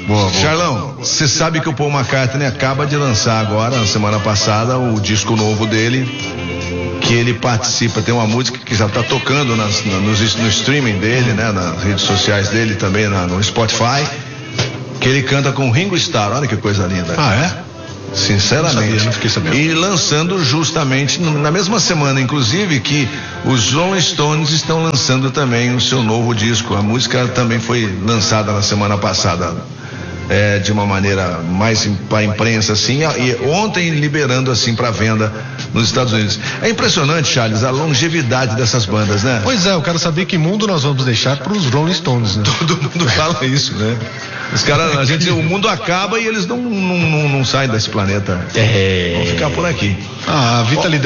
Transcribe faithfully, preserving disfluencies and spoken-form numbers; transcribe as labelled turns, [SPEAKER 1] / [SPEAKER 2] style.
[SPEAKER 1] Boa, boa.
[SPEAKER 2] Charlão, você sabe que o Paul McCartney acaba de lançar agora, na semana passada, o disco novo dele, que ele participa, tem uma música que já está tocando nas, na, no, no streaming dele, né, nas redes sociais dele também, na, no Spotify, que ele canta com Ringo Starr. Olha que coisa linda.
[SPEAKER 1] Ah, é?
[SPEAKER 2] Sinceramente.
[SPEAKER 1] Não sabia, não fiquei sabendo.
[SPEAKER 2] E lançando justamente na mesma semana, inclusive, que os Rolling Stones estão lançando também o seu novo disco. A música também foi lançada na semana passada, é, de uma maneira mais para a imprensa, assim, e ontem liberando assim para venda nos Estados Unidos. É impressionante, Charles, a longevidade dessas bandas, né?
[SPEAKER 1] Pois é, eu quero saber que mundo nós vamos deixar para os Rolling Stones, né?
[SPEAKER 2] Todo mundo fala isso, né? Os caras, a gente, o mundo acaba e eles não, não, não, não saem desse planeta.
[SPEAKER 3] É.
[SPEAKER 2] Vão ficar por aqui.
[SPEAKER 1] Ah, a vitalidade